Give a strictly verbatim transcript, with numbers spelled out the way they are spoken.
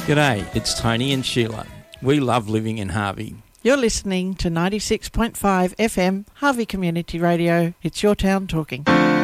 G'day, it's Tony and Sheila. We love living in Harvey. You're listening to ninety-six point five F M, Harvey Community Radio. It's your town talking.